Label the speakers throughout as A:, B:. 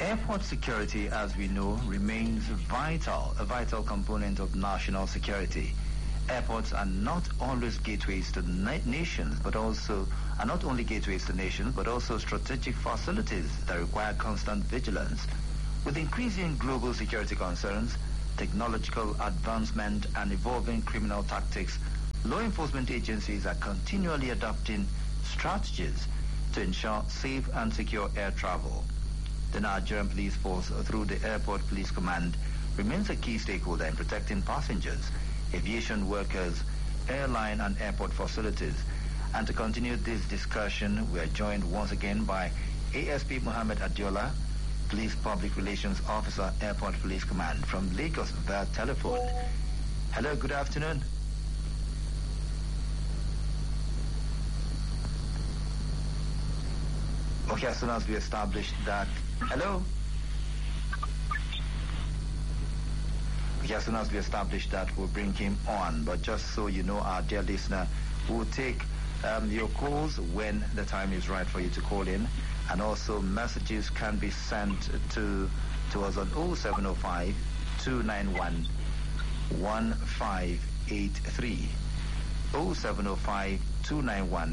A: Airport security, as we know, remains a vital component of national security. Airports are not always gateways to nations, but also are not only gateways to nations, but also strategic facilities that require constant vigilance. With increasing global security concerns, technological advancement, and evolving criminal tactics, law enforcement agencies are continually adopting strategies to ensure safe and secure air travel. The Nigerian Police Force, through the Airport Police Command, remains a key stakeholder in protecting passengers, aviation workers, airline and airport facilities. And to continue this discussion, we are joined once again by ASP Mohammed Adiola, Police Public Relations Officer, Airport Police Command, from Lagos via telephone. Hello, good afternoon. Okay, as soon as we establish that... Hello? Okay, as soon as we establish that, we'll bring him on. But just so you know, our dear listener, we'll take your calls when the time is right for you to call in. And also, messages can be sent to us on 0705 291 1583. 0705 291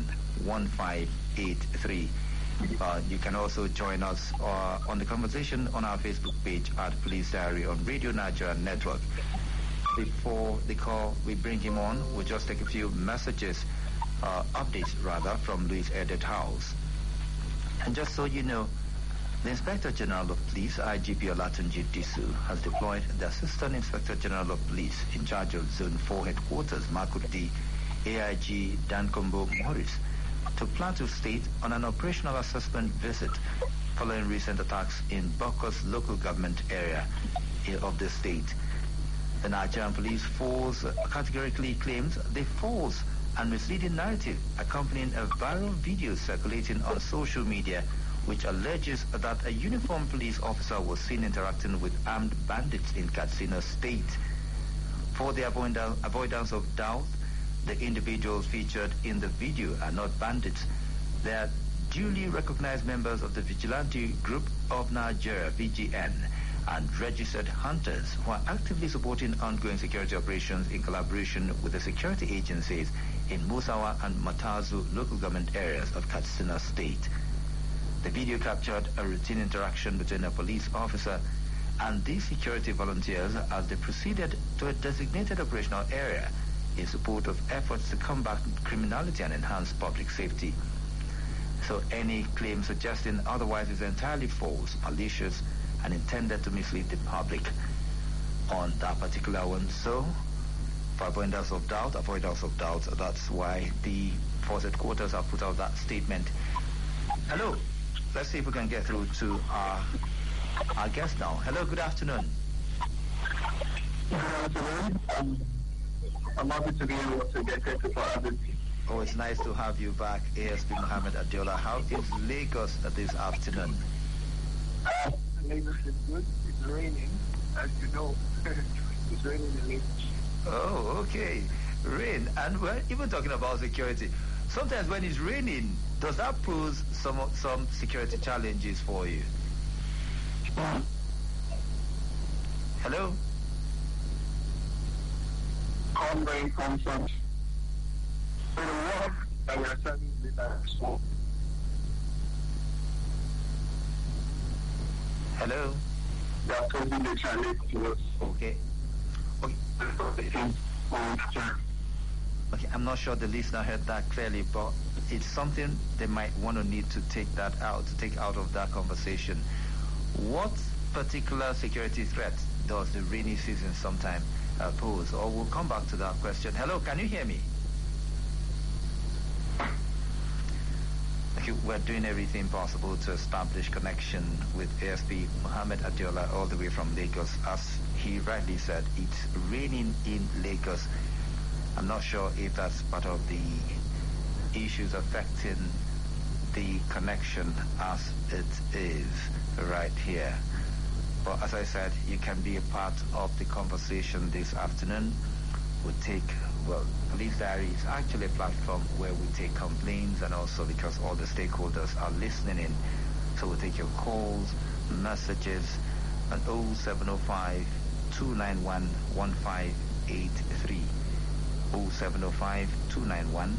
A: 1583. You can also join us on the conversation on our Facebook page at Police Diary on Radio Nigeria Network. Before the call, we bring him on, we'll just take a few messages, updates rather, from Louis Edet House. And just so you know, the Inspector General of Police, IGP Olatunji Disu, has deployed the Assistant Inspector General of Police in charge of Zone 4 Headquarters, Makurdi, AIG Dankombo Morris, to Plateau State on an operational assessment visit following recent attacks in Bokos local government area of the state. The Nigerian Police Force categorically claims the false and misleading narrative accompanying a viral video circulating on social media which alleges that a uniformed police officer was seen interacting with armed bandits in Katsina State. For the avoidance of doubt, the individuals featured in the video are not bandits. They are duly recognized members of the Vigilante Group of Nigeria, VGN, and registered hunters who are actively supporting ongoing security operations in collaboration with the security agencies in Musawa and Matazu local government areas of Katsina State. The video captured a routine interaction between a police officer and these security volunteers as they proceeded to a designated operational area in support of efforts to combat criminality and enhance public safety. So any claim suggesting otherwise is entirely false, malicious, and intended to mislead the public on that particular one. So, for avoidance of doubt, that's why the force headquarters have put out that statement. Hello, let's see if we can get through to our guest now. Hello, good afternoon.
B: Good afternoon. I'm happy to be able to get credit for everything.
A: Oh, it's nice to have you back, ASP Mohammed Adiola. How is Lagos this afternoon?
B: Lagos is good. It's raining, as you know. It's raining in Lagos.
A: Oh, okay. Rain. And we're even talking about security. Sometimes when it's raining, does that pose some security challenges for you? Hello?
B: Come rain, come sun. So the work that we are serving with our school.
A: Hello?
B: They are posing the challenge to us.
A: Okay. Okay, I'm not sure the listener heard that clearly, but it's something they might want to need to take out of that conversation. What particular security threat does the rainy season sometimes pose? Or we'll come back to that question. Hello, can you hear me? Okay, we're doing everything possible to establish connection with ASP Mohammed Adiola all the way from Lagos. As he rightly said, it's raining in Lagos. I'm not sure if that's part of the issues affecting the connection as it is right here. But as I said, you can be a part of the conversation this afternoon. Police Diary is actually a platform where we take complaints, and also because all the stakeholders are listening in. So we'll take your calls, messages on 0705 291 1583. 0705 291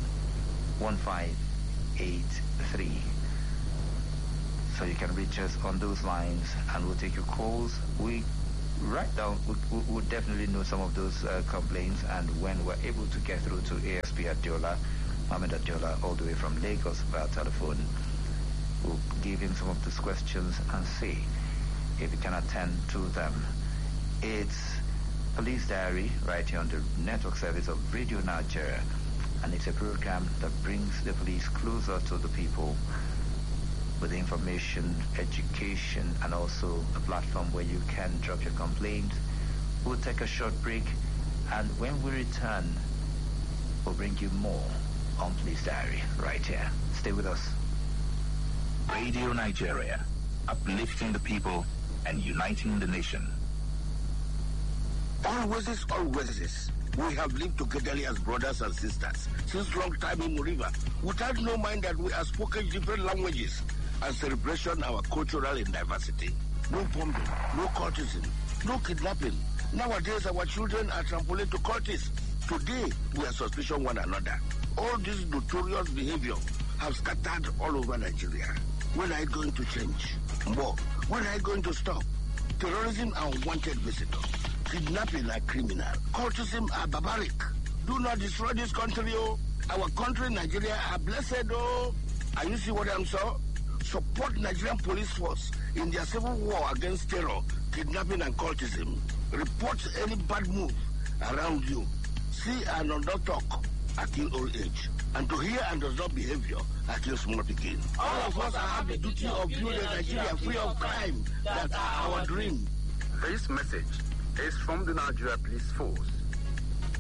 A: 1583. So you can reach us on those lines and we'll take your calls. We'll definitely know some of those complaints, and when we're able to get through to ASP Adiola, Mohammed Adiola, all the way from Lagos via telephone, we'll give him some of those questions and see if he can attend to them. It's Police Diary right here on the network service of Radio Nigeria, and it's a program that brings the police closer to the people with information, education, and also a platform where you can drop your complaint. We'll take a short break, and when we return, we'll bring you more on Police Diary right here. Stay with us.
C: Radio Nigeria, uplifting the people and uniting the nation. Always, we have lived together as brothers and sisters since long time in Muriba, without no mind that we have spoken different languages and celebration our cultural diversity. No bombing, no cultism, no kidnapping. Nowadays, our children are trampoline to cultists. Today, we are suspicion one another. All this notorious behavior have scattered all over Nigeria. When are you going to change? More. When are you going to stop? Terrorism are unwanted visitors. Kidnapping are criminal. Cultism are barbaric. Do not destroy this country, oh. Our country, Nigeria, are blessed, oh. And you see what I'm saying? Support Nigerian police force in their civil war against terror, kidnapping, and cultism. Report any bad move around you. See and not talk until old age. And to hear and does not behavior until small begin. All of us have the duty of building Nigeria free of crime that are our dream.
D: This message is from the Nigeria Police Force.